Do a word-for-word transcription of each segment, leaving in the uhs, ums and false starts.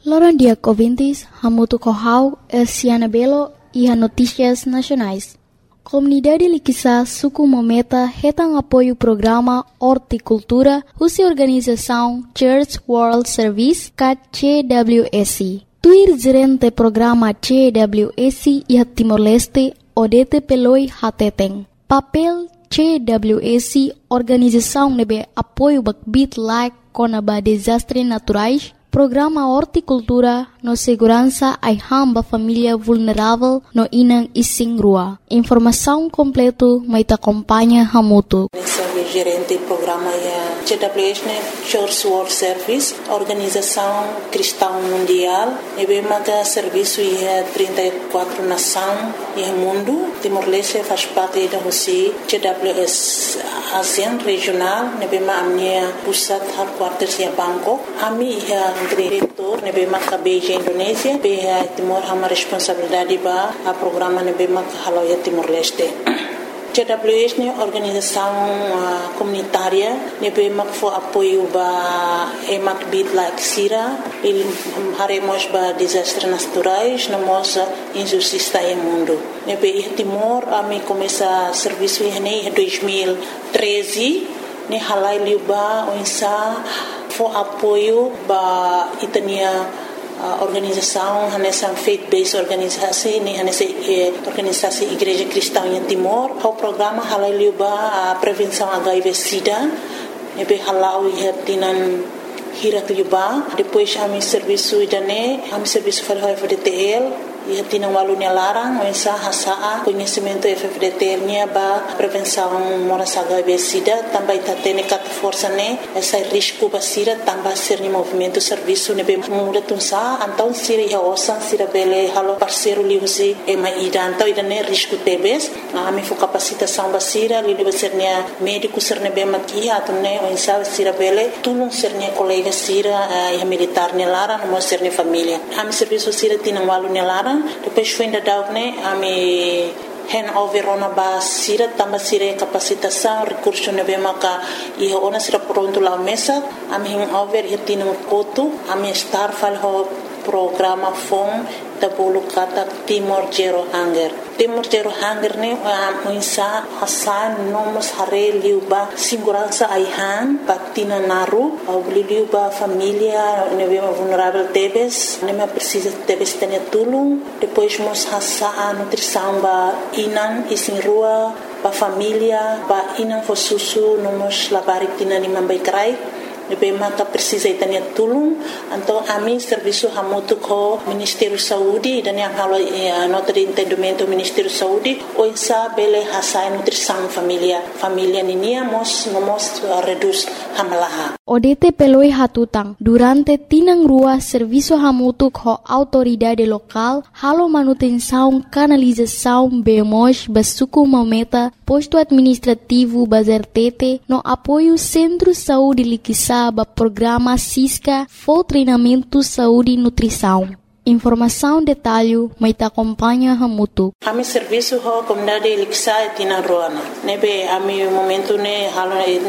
Loron dia ouvintes, Hamutu Kohau, Elciana Belo e a Notícias Nacionais. Comunidade Liquissa Suku Mometa retam apoio o programa Horticultura, Russa Organização Church World Service, C W S. Tuir gerente programa C W S e a Timor-Leste, Odete Peloi Hateteng. Papel C W S, organização nebe apoio bakbit like conaba desastres naturais, programa Horticultura no segurança ai hamba família vulnerável no Inang Ising Rua. Informação completo mai te acompanha Hamutu. Sou gerente do programa C W S, Church World Service, organização cristã mundial. E bem mais serviço em trinta e quatro nações no mundo. Timor-Leste faz parte da Rússia. C W S ASEAN regional. E bem mais a minha pusat headquarters em Bangkok. A minha diretor, ne bem mais Beijing Indonésia. Bem Timor hama responsabilidade ba a programa ne bem mais haloia Timor-Leste. C W S é organização uh, comunitária, ne bem mais for apoio ba emak bit like Sira, ele haremos ba desastres naturais, na moça injustiça no mundo. Ne bem Timor a me começa serviço em dois mil e treze, ne halai liuba onsa for apoio ba itania uh, organização nessa faith-based organisasi ni nessa eh, organisasi Igreja Cristã em Timor. O programa halai liuba a prevenção H I V/Sida, nebe halau ihatinan hirat liuba. Depois a mi serviço idane, a mi serviço falhou F D T L. E tinha um aluno larang, mensa hasa conhecimento F D T L nya ba prevenção moras H I V/Sida, também tá tendo cat força né, essa risco basira também ser ni movimento serviço ne bem muda tunsa, então sira ya osan sira bele halo parceiro liusi e mai ida então ida ne risco tebes, a mi fu capacitação basira li deve ser ne médico ser ne bem maki atu ne mensa sira bele tulung ser ne colega sira e militar ne larang mo ser ne família. A mi serviço sira tinha um aluno larang. Depois foi ainda dar né a me hand over ona ba sira tamba sira capacitação recurso ne bem maka e ona sira pronto lá mesa a me hand over e tinha um coto a me estar falho programa fom da bolo kata Timor Zero Hunger. Timor Zero Hunger ne a insa hasan nomos hare liuba segurança aihan patina naru au liuba família ne bem vulnerável tebes ne me precisa tebes ter tulung depois mos hasa a nutrição ba inan isin rua ba família ba inan fo susu nomos labarik tina ni mambai krai ne bem maka precisa itania tulung então a mim serviço hamutu ko Ministério Saúde dan yang halo eh, nota de entendimento Ministério Saúde o insa bele hasa nutrição família família ninia mos mos uh, reduz hamalaha. Odete peloi hatutang durante tinang rua serviço hamutu ko autoridade local halo manutenção canalização bemos basuku mometa posto administrativo bazertete no apoio Centro Saúde Liquissa ba programa Cisca for treinamento saúde e nutrição. Informação detalhe mai te acompanha Hamutu. A mi serviço ho comunidade Liquissa tina roana. Nebe a mi momento ne halo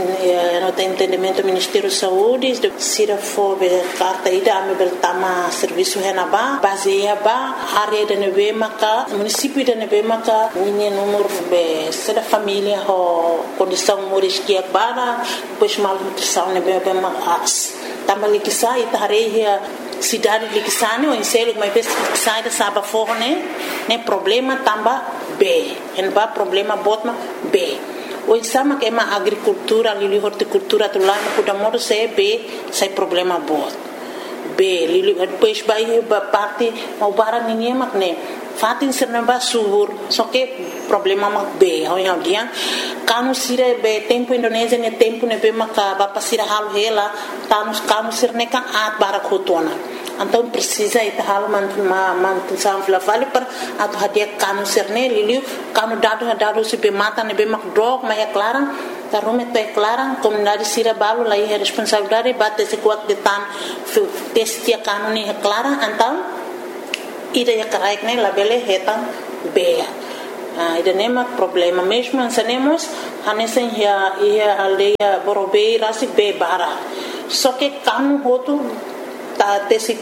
no te entendimento Ministério Saúde de sira fo be carta ida a mi beltama serviço henaba baseia ba área de nebe maka município de nebe maka ni número be sera família ho condição moriskia bara depois mal nutrição nebe be mas também Liquissa ita hareia cidade de Liquissane, o enselo que mais sai da saba forne, né problema tamba B, en ba problema botma B. O insama que é uma agricultura, lili horticultura tu lá no cuidamoro se B, sai problema bot. B, lili depois vai ba parte o bara ninguém mak né. Fatin serna ba subur, só que problema mak B, ao yang dia, kanu sire be tempo Indonésia ne tempo ne be maka ba pasira hal hela, kanu kanu sirne kan at bara kotona. Então precisa ita hal man man sam flavali per atu hadia kanu sirne liliu kanu dado dado se be mata ne be mak drog ma é clara, ta rume to é clara, comunidade sira balo lá é responsabilidade bate se kuat de tan testia kanu ni é clara, então ida ya karaik ne labele hetan bea. Ah, ida nema problema mesmo ansanemos hanesen ya ia aldeia borobe rasi be bara. Só que kanu hotu ta tesi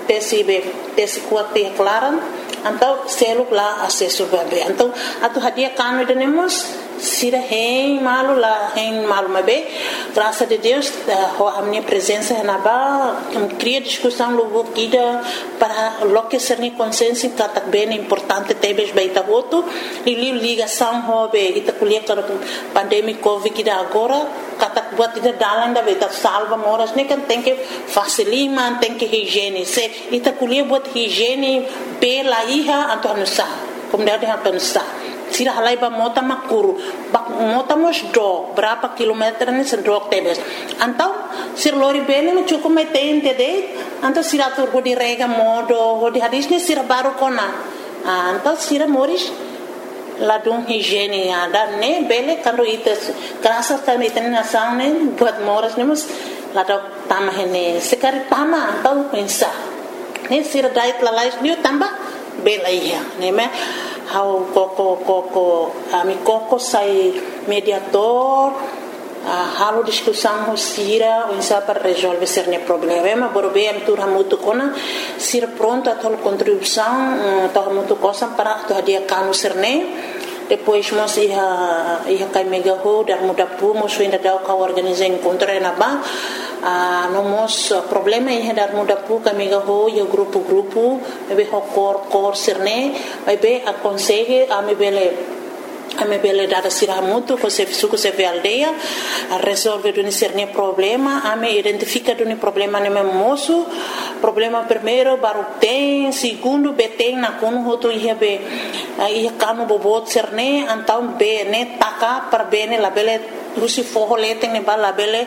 tesi be tesi kuat te klaran então seluk lá acesso bebê então atu hadia kanu denemos sira hein malu lá hein malu mabe graças a Deus a minha presença na ba cria discussão logo kida para loque ser ni consciência que bem importante tebes baita voto e ligação hobe ita kuliah para pandemia covid kida agora kata buat ida dalan da beta salva moras ne kan tem que facilima tem que higiene se ita kuliah buat higiene pela iha atau nusa como dia atau nusa sira halai ba mota makuru bak mota mos do berapa kilometer ni sendok tebes antau sir lori bene no cukup metente de antau sira tur go di rega modo go di hadis ni sira baru kona antau sira moris ladung higiene ada ne bele kando ites kerasa kan iten nasang ne buat moras ne mus ladok tamah ne sekari tama antau pensa ne sira dait lalais ni tambah bela iya ne me how koko koko ami koko sai mediador uh, halo discussão sira onsa para resolver cerne problema borbe am tur hamutu kona sir pronto a tol contribuição uh, to hamutu cosa para to dia kanu cerne depois mos ia ia kai mega ho dar muda pu mos ainda dau ka organizar encontro na ba a uh, nomos uh, problema ia dar muda pu ka mega ho yo grupo grupo be ho cor cor cerne be aconselhe a me bele a me bele dar sira muito com se suco se ve aldeia a resolver do cerne problema a me identifica do problema ne moço problema primeiro baru tem segundo be tem na kono hoto ia be ia kanu bobot cerne então be ne taka para bene la bele Rusi forro lete ne bala bele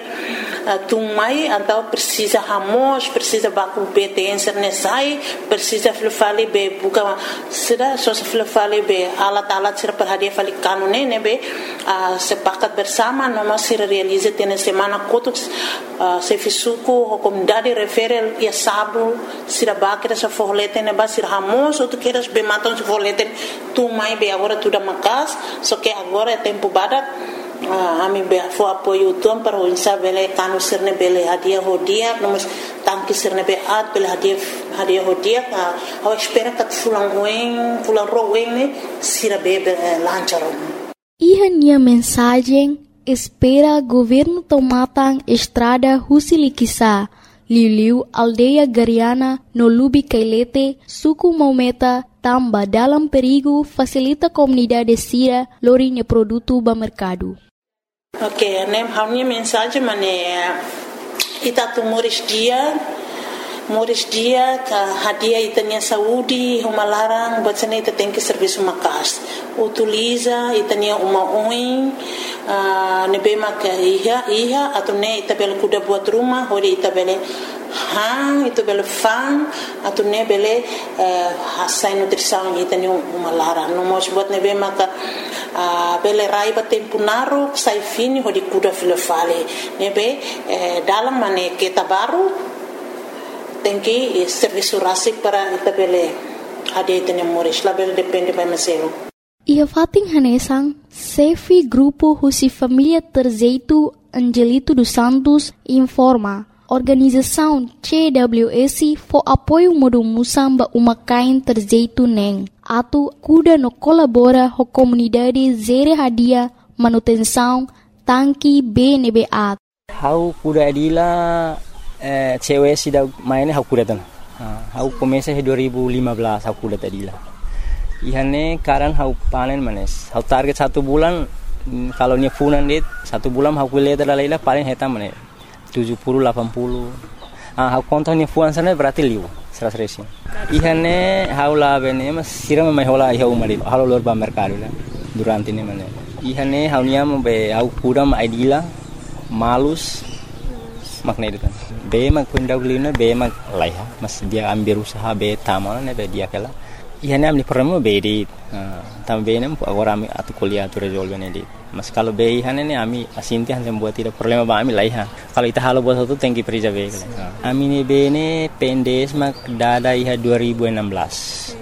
tumai então precisa ramos precisa baku betência ne sai precisa flufali be buka sida só se flufali be alat alat sira per hadia fali kanu ne ne be sepakat bersama noma sira realiza tene semana kotuk se fisuku o comunidade refere ia sabu sira bakira sa forro lete ne ba sira ramos ou tu queres be matam se forro lete tumai be agora tudo macas só que agora é tempo badak Ah, ami be fo apoio tom para o insa bele kanu sirne bele hadia hodia nomos tanki sirne be at bele hadia hadia hodia a espera que fulan ruim fulan ruim ne sira be lancharo Iha nia mensagem espera governo tomatang estrada Husilikisa Liuliu aldeia Gariana no Lubi Kailete suku Maumeta tamba dalam perigo facilita comunidade sira lorinya produto ba mercado. Ok, nem a minha mensagem mané ita tu moris dia moris dia ka hadia itanya saúde uma larang batsane ita tem que serviço makas utiliza itanya uma oin uh, nebe maka iha iha atau ne ita bel kuda buat rumah hori ita bele hang itu bele fang atau ne bele uh, hasai nutrição itanya uma larang no mos buat nebe maka Uh, bele raiba tempo naru sai fini hodi kuda filofale nebe eh, dalam mane kita baru tem que serviço rasik para ita bele ade tene moris la bele depende by mesero ia fating hanesang Sefi grupo Husi Família Terzeitu Angelito dos Santos informa organização C W S for apoio modo musamba uma kain Terzeitu neng atu kuda no colabora ho comunidade zere hadia manutenção tanki B N B A hau kuda adila eh, cewek sida maine hau kuda tan hau komesa he dua ribu lima belas hau kuda adila ihane karan hau panen manes hau target satu bulan kalau nya funan dit satu bulan hau kuliah dalailah paling heta mane tujuh puluh delapan puluh ah hau kontonnya fuan sana berarti liu seratus resin ihane haula bene mas sira mai hola iha umari halo lor ba mercado la durante ne mane ihane haunia mo be au kuda ma idila malus makna itu kan be mak pindah ulina be mak laiha mas dia ambil usaha be tamal ne be dia kala ihane amni permo be di tam be ne agora ami atu kuliah tu resolve ne di mas kalau be ihane ne ami asinti han buat tidak problema ba ami laiha kalau ita halo buat satu tengki perija be kala ami ne be ne pendes mak dada iha dua ribu enam belas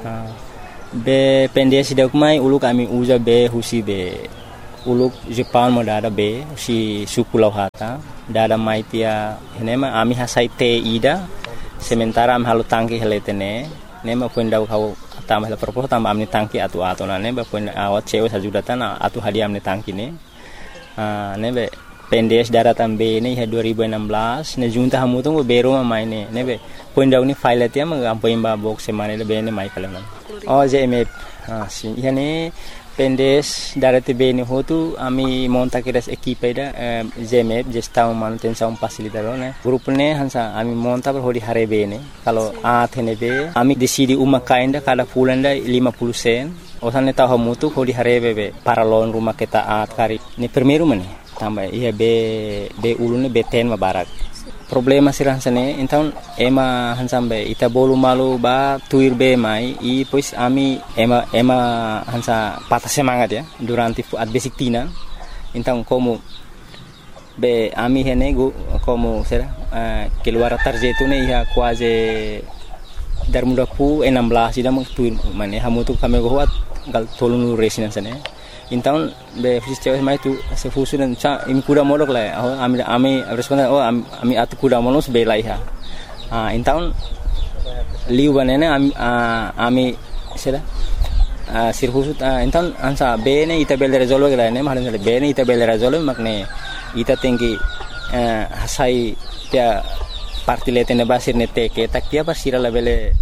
be pendes dak mai ulu kami uza be husi be uluk Jepang mo dada be si suku lauhata dada mai tia henema ami hasai te ida sementara am halu tangki heletene ne ma pun dau kau tambah la propos tambah amni tangki atu atu na ne ba pun awat cewe sajudatan atu hadiah amni tangki ne ah ne be pendes daratan be ne dua ribu enam belas ne junta hamu tu bero ma mai ne ne be pun dau ni file tia ma ampoin ba box semane le be ne mai kalam oh J M F ah si yani pendes darati be ni hotu ami monta kiras equipe da J M F gestão manutenção facilitador ne grup ne hansa ami monta per hodi hare be ne kalau a thene be ami decidi uma kainda kada fulanda lima puluh sen osane tahu mutu hodi hare be para lon rumah kita at kari ni primeiro mane tambah iya be be ulune be ten ma barak problema sirah sane então ema hansambe ita bolu malu ba tuir be mai i pois ami ema ema hansa patah semangat ya durante at basic tina então como be ami hene go como será uh, keluar tarjeto ne ia quase dar muda pu enam belas ida meng tuir mane hamu tu kami go wat gal tolunu residence ne então be fiscal mai tu se fusu dan cha im kuda modok la ami ami responda oh ami atu kuda monos be lai ha ah então liu banene ami ami sera sir fusu então ansa be ne ita bel resolve la ne mahalan be ne ita bel resolve makne ita tinggi hasai dia parti letene basir ne teke tak dia basira la bele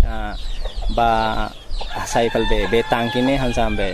ba hasai kal be be tangkine hansambe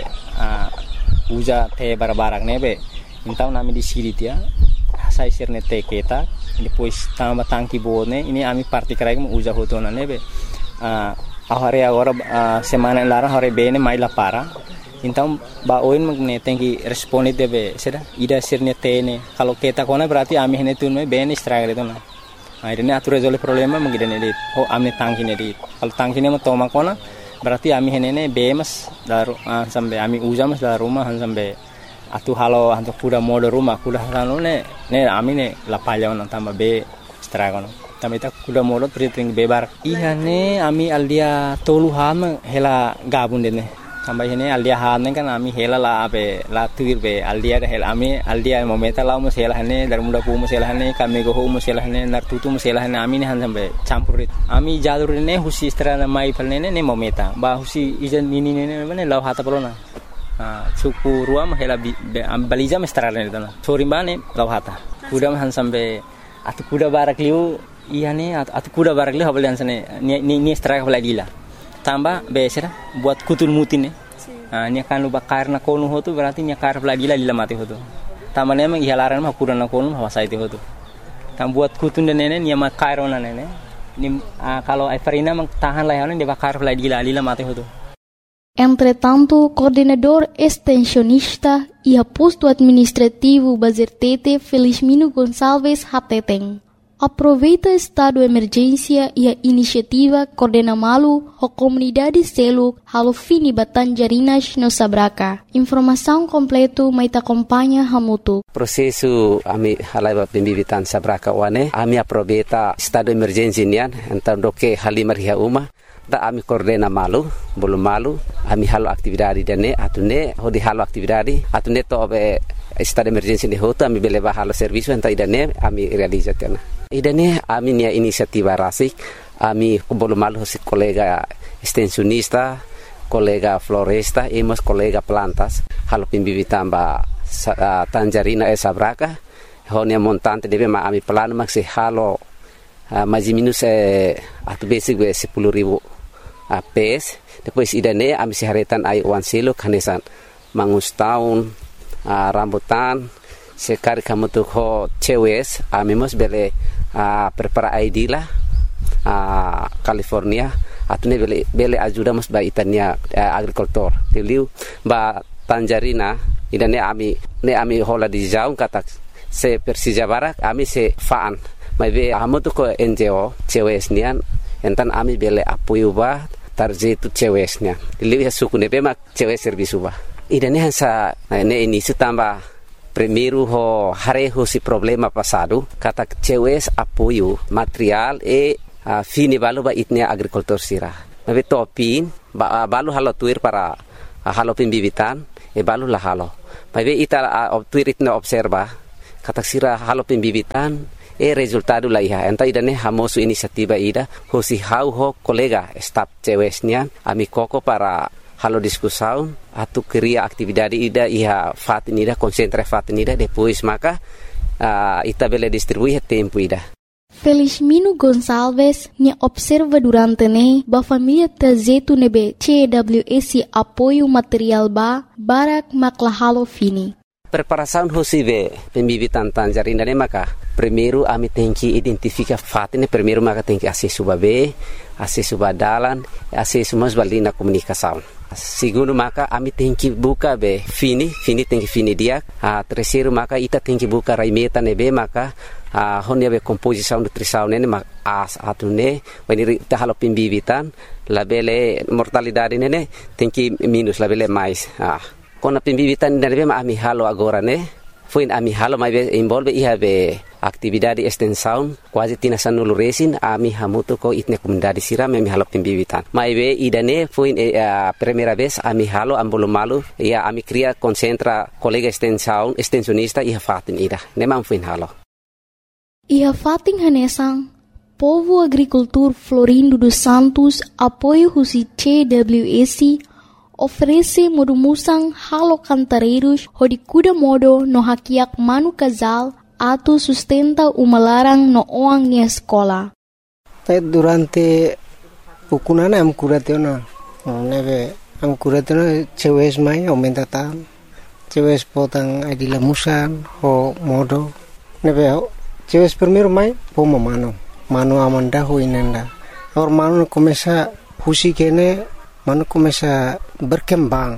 uja te barbarak nebe então nami di siri dia sai sirne te keta depois tamba tangki bone ini ami parti krai mo uja hotona nebe a ahare agora semana lara hore bene mai la para então ba oin magne tenki responde debe sera ida sirne te ne kalau keta kona berarti ami hene tun me bene struggle itu na akhirnya atur resolve problema mengidane dit oh amne tangki ne dit kalau tangki ne mo toma kona berarti ami henene bemas daru uh, sampai ami uja mas dalam rumah sampai atu halo hantu kuda mode rumah kuda halo ne ne ami ne lapalya on tambah be stragon tambah ita kuda mode pretring bebar iya ne ami aldia tolu ham hela gabun dene tambah ini aldia han kan ami hela la be la tuir be aldia hela ami aldia momenta la mo hela ne dar muda pu mo hela ne kami go ho mo hela ne nar tutu mo hela ne ami ne han sampai campurit ami jadur ne husi strana mai palne ne momenta ba husi ijan nini ne ne law hata polona ah suku ruam hela baliza me strana ne dana sori bane law hata kuda han sampai atu kuda barak liu iya ne atu kuda barak liu habal sane ni ni straka baladila tambah besera buat kutul mutin ne ah nya kan lu bakar na konu hotu berarti nya kar lagi la mati hotu tambah ne mang ihalaran mah kuran na konu hawasa itu hotu tam buat kutun dan nene nya makar ona nene ni kalau Everina mang tahan lah de bakar lagi la mati hotu. Entretanto, coordenador extensionista e posto administrativo Bazertete Felizmino Gonçalves Hateteng aproveita estado de emergência e a iniciativa Coordena Malu, a comunidade selo halo fini Batanjarinas no Sabraca. Informação completo mai te acompanha Hamutu. Processo ami halaiba pembibitan Sabraca wane ami aproveita estado de emergência nian então do que halimar ria uma da ami Coordena Malu bolu malu ami halo atividade dene atune hodi halo atividade atune to be estado de emergência de hoto ami beleva halo serviço então idane ami realizatena idane ami nia inisiativa rasik ami bolu malu si colega extensionista colega floresta e mas colega plantas halo pimbibitan ba uh, Tanjarina e Sabraca honia montante deve ma ami plano maxi halo uh, mais minus eh, atu basic we sepuluh ribu uh, pes depois idane ami si haretan ai wan silo kanesan mangus tahun uh, rambutan sekali kamu tuh ho cewes ami mos bele uh, prepara I D lah uh, California atune bele bele ajuda mos ba itania uh, agricultor tiliu ba Tanjarina idane ami ne ami hola di jaung kata se Persija Barak ami se faan mai be amu tu ko N G O cewes nian entan ami bele apoio ba tarjetu cewes nian tiliu ya suku ne be mak cewes servisu ba idane hansa ne ini sutamba primeiro ho hareho si problema passado kata cewes apoio material e uh, fini balu ba itnia agricultor sira mai be topin ba uh, balu halo tuir para uh, halo pembibitan e balu la halo mai be ita uh, tuir itna observa kata sira halo pembibitan e resultado la iha enta ida ne hamosu inisiativa ida hosi hau ho kolega staf cewesnya ami koko para halo discussão atu cria atividade ida iha fatin ida concentra fatin ida depois maka uh, ita bele distribuir tempo ida. Felizmino Gonçalves ne observa durante ne ba família tazetu nebe C W S apoio material ba barak maklahalo fini. Preparação hosibe pembibitan tangerina ne maka primeiro ami tem que identificar fatin primeiro maka tem que acesso babe acesso badalan acesso mas balina comunicação. Segundo maka ami tem que buka be fini fini tem que fini dia a terceiro maka ita tem que buka raimeta nebe maka a honia be composição nutrição nene mak as atune when ita halo pembibitan labele mortalidade nene tem que minus labele mais ah kona pembibitan nene ma ami halo agora ne foi ami halo mai be involve iha be atividade extensão quase tina sanulu resin ami hamuto ko itne comunidade siram ami halo pembibitan mai be idane foi a primeira vez ami halo ambolo malu ia ami cria concentra colega extensão extensionista iha fatin ida nemam foi halo Iha fatin hanesang Povo Agricultor Florindo dos Santos apoio husi C W S oferece modumusang halo cantareiros hodi kuda modo no hakiak manu casal atu sustenta umalarang no oang ni escola. Durante ukunana am kuratena neve am kuratena cewes mai aumenta tan cewes potang adila musan ho modo neve cewes primeiro mai poma mano mano amanda ho inenda or mano começa husi kene mano começa berkembang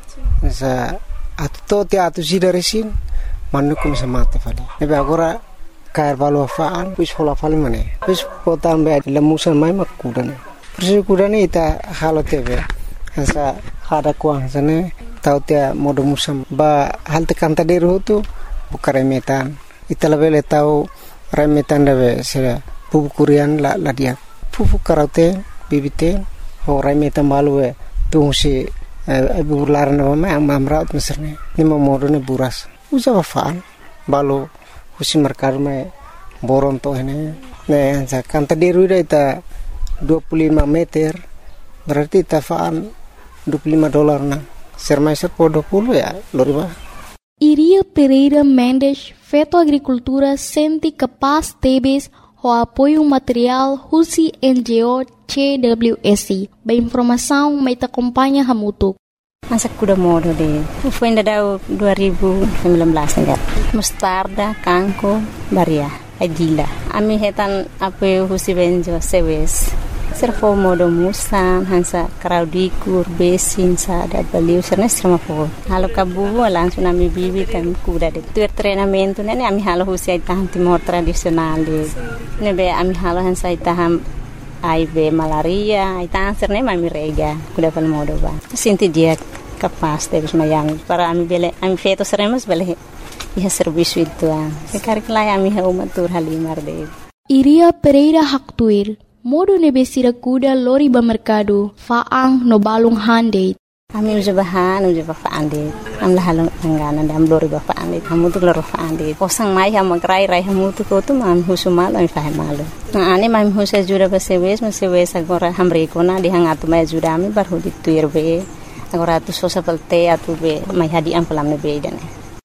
sa atto te atu sidaresin mano começa mate fali nebe agora cair valo faan pus hola fali mane pus potan be lemusan mai makudane persi kudane ita halo tebe sa hada kuang sane tau te modo musam ba halte kanta deru tu bukare metan ita lebele tau remetan debe sera pupu kurian la la dia pupu karate bibite ho remetan balue tu si ibu laran nama am amraut meserne ni modo ne buras usa faan balo husi merkar me boron to ini ne sa kanta deru ita dua puluh lima meter berarti tafaan dua puluh lima dolar na sermaiser po dua puluh ya loriba. Iria Pereira Mendes, Feto Agricultura, sente capaz tebes o apoio material husi N G O C W S. Ba informação mai te acompanha hamutuk. Masa kuda modo de. Foi ainda dau dua ribu sembilan belas negara. Mustarda, kanko, baria, agila. Ami hetan apoio husi benjo sewes. Servo modo musan hansa kraudikur besin sa da baliu serna serma po halo kabu langsung ami bibi tam kuda de tur treinamento nene ami halo husi taham timor tradisional de nebe ami halo hansa taham ai be malaria ai tan serne ami rega kuda pal modo ba sinti dia capaz de mayami para ami bele ami feto seremos bele iha serviço itu sekarang lai ami ha umatur halimar de Iria Pereira Haktuir modo nebe sirakuda lori ba mercado faang no balung hande ami uja bahan uja ba faande am la halong ngana dam lori ba faande kamu tu lori faande posang mai ha magrai rai hamu tu ko tu mam husumal ami fahe malu na ani mam husa jura ba sewes ma sewes agora hamre ko na di hangatu mai jura ami bar hudi tuir be agora tu sosa palte atu be mai hadi am pelam ne be dane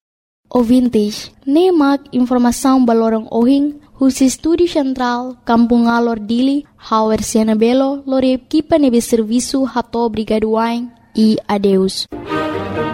o vintage ne mak informação balorong ohing Husi Studi Central, Kampung Alor Dili, Hauer Siana Belo, Lore Kipa Nebe Serviço Hato Brigaduain e adeus.